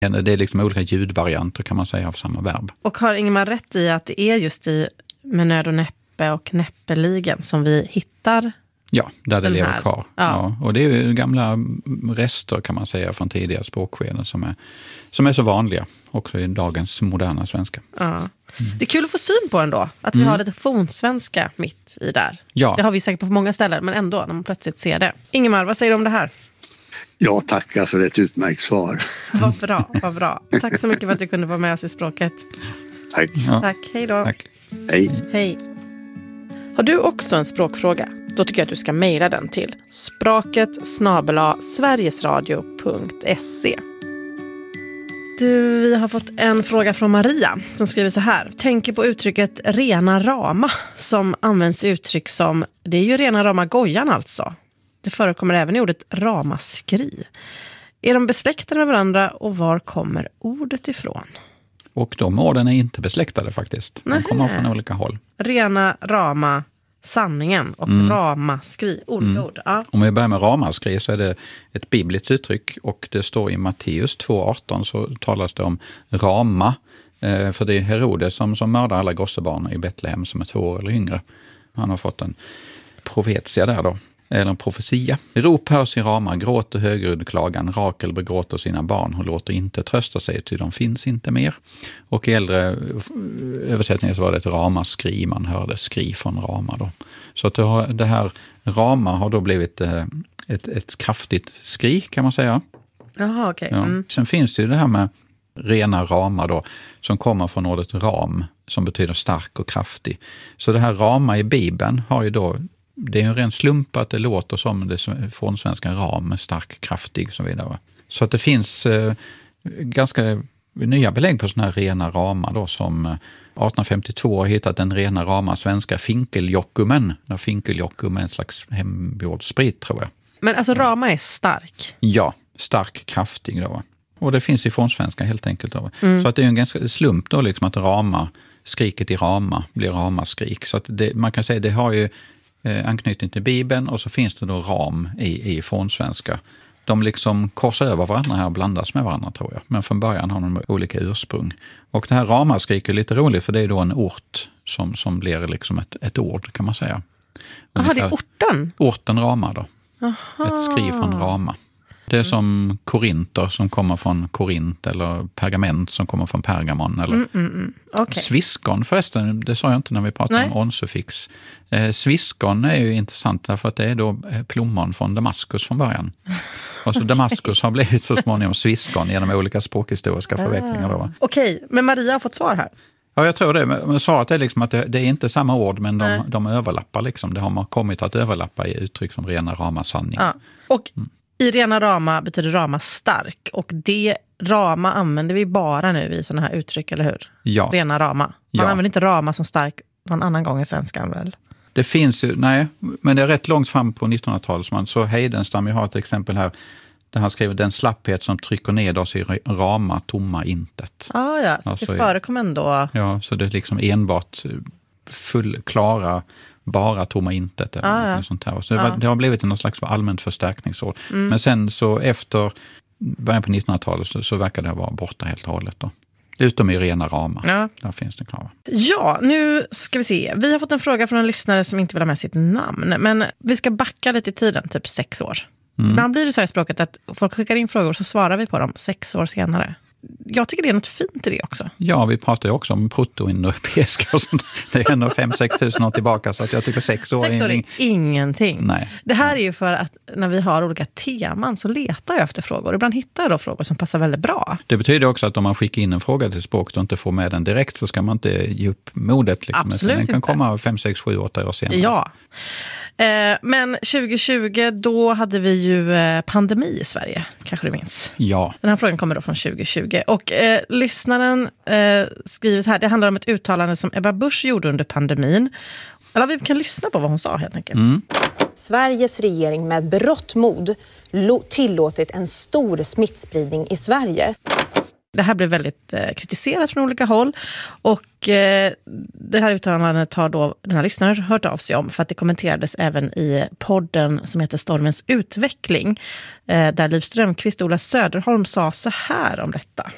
Det är liksom olika ljudvarianter kan man säga av samma verb. Och har Ingemar rätt i att det är just i Med nöd och näppe och näppeligen som vi hittar? Ja, där det lever här kvar. Ja. Ja, och det är ju gamla rester kan man säga från tidigare språkskeden som är så vanliga också i dagens moderna svenska. Ja. Det är kul att få syn på ändå, att vi har lite fornsvenska mitt i där. Ja. Det har vi säkert på många ställen, men ändå när man plötsligt ser det. Ingemar, vad säger du om det här? Jag tackar för ett utmärkt svar. Vad bra, vad bra. Tack så mycket för att du kunde vara med oss i Språket. Tack. Ja. Tack, hej då. Tack. Hej. Hej. Har du också en språkfråga? Då tycker jag att du ska mejla den till spraket@sverigesradio.se. Vi har fått en fråga från Maria som skriver så här. Tänker på uttrycket rena rama som används i uttryck som, det är ju rena rama gojan alltså. Det förekommer även i ordet ramaskri. Är de besläktade med varandra och var kommer ordet ifrån? Och de orden är inte besläktade faktiskt. De kommer från olika håll. Rena rama sanningen och ramaskri, olika ord. Ja. Om vi börjar med ramaskri så är det ett bibliskt uttryck och det står i Matteus 2:18 så talas det om rama. För det är Herodes som mördar alla gossebarn i Betlehem som är 2 år eller yngre. Han har fått en profetia där då. Eller en profetia. Rop hörs i Rama, gråter högljudd klagan. Rakel begråter sina barn och låter inte trösta sig till de finns inte mer. Och i äldre översättningar så var det ett ramaskri, man hörde skri från Rama då. Så att det här Rama har då blivit ett kraftigt skri kan man säga. Jaha, okej. Ja. Sen finns det ju det här med rena rama då, som kommer från ordet ram, som betyder stark och kraftig. Så det här rama i Bibeln har ju då, det är en ren slump att det låter som det från svenska ram, stark, kraftig och så vidare. Så att det finns ganska nya belägg på sådana här rena rama då, som 1852 har hittat den rena rama svenska finkeljockumen. Finkeljockum är en slags hemgjord sprit tror jag. Men alltså rama är stark? Ja, stark, kraftig då. Och det finns i fornsvenska helt enkelt då. Så att det är en ganska slump då liksom att rama, skriket i rama blir ramaskrik. Så att man kan säga det har ju anknytning till Bibeln och så finns det då ram i fornsvenska. De liksom korsar över varandra här och blandas med varandra tror jag. Men från början har de olika ursprung. Och det här ramaskrik är lite roligt för det är då en ort som blir liksom ett ord kan man säga. Jaha, det är orten? Orten Rama då. Aha. Ett skri från Rama. Det är som korinter som kommer från Korint eller pergament som kommer från Pergamon. Eller Okay. Sviskon förresten, det sa jag inte när vi pratade om onsuffix. Sviskon är ju intressant därför att det är då plommon från Damaskus från början. Och så Damaskus har blivit så småningom sviskon genom olika språkhistoriska förvecklingar. Då. Okej, men Maria har fått svar här. Ja, jag tror det. Men svaret är liksom att det är inte samma ord men de överlappar liksom. Det har man kommit att överlappa i uttryck som rena rama sanning. Ja. Och i rena rama betyder rama stark och det rama använder vi bara nu i sådana här uttryck, eller hur? Ja. Rena rama. Man använder inte rama som stark någon annan gång i svenskan väl? Det finns ju, nej, men det är rätt långt fram på 1900-talet. Så Heidenstam, jag har ett exempel här där han skriver den slapphet som trycker ned oss i rama, tomma intet. Ja, så alltså, det förekom ändå. Ja, så det är liksom enbart klara, bara tomma intet eller något sånt här. Så det har blivit någon slags allmänt förstärkningsord. Men sen så efter början på 1900-talet så verkar det vara borta helt och hållet då. Utom i rena ramar. Ja. Där finns det klara. Ja, nu ska vi se. Vi har fått en fråga från en lyssnare som inte vill ha med sitt namn. Men vi ska backa lite i tiden, typ 6 år. Ibland blir det så här i språket att folk skickar in frågor så svarar vi på dem 6 år senare. Jag tycker det är något fint i det också. Ja, vi pratar ju också om proto-indoeuropeiska och sånt. Det är ändå 5-6 tusen år tillbaka så att jag tycker 6 år är ingenting. Nej. Det här är ju för att när vi har olika teman så letar jag efter frågor. Ibland hittar jag då frågor som passar väldigt bra. Det betyder också att om man skickar in en fråga till språket och inte får med den direkt så ska man inte ge upp modet. Liksom. Absolut den kan inte. komma 5, 6, 7, 8 år senare. Ja. Men 2020 då hade vi ju pandemi i Sverige, kanske du minns. Ja. Den här frågan kommer då från 2020 och lyssnaren skriver så här, det handlar om ett uttalande som Ebba Busch gjorde under pandemin. Eller vi kan lyssna på vad hon sa helt enkelt. Sveriges regering med berått mod tillåtit en stor smittspridning i Sverige. Det här blev väldigt kritiserat från olika håll och det här uttalandet har då den här lyssnaren hört av sig om för att det kommenterades även i podden som heter Stormens utveckling där Liv Strömquist och Ola Söderholm sa så här om detta.